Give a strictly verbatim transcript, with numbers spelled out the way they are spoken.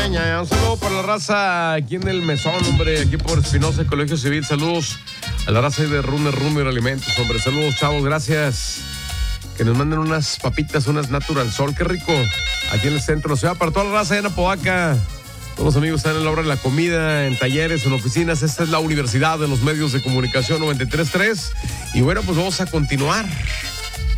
ña, ña. Un saludo para la raza aquí en el mesón, hombre, aquí por Espinosa, Colegio Civil. Saludos a la raza de Runner, Runner Alimentos, hombre. Saludos, chavos, gracias. Que nos manden unas papitas, unas Natural Sol, qué rico. Aquí en el centro, o sea, para toda la raza en Apodaca. Todos los amigos están en la obra de la comida, en talleres, en oficinas. Esta es la Universidad de los Medios de Comunicación noventa y tres punto tres. Y bueno, pues vamos a continuar.